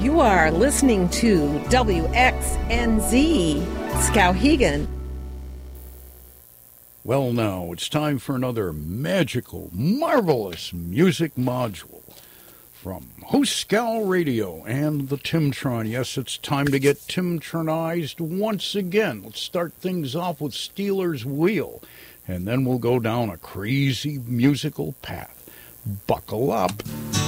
You are listening to WXNZ Skowhegan. Well, now it's time for another magical, marvelous music module from Hooskow Radio and the Timtron. Yes, it's time to get Timtronized once again. Let's start things off with Stealers Wheel, and then we'll go down a crazy musical path. Buckle up.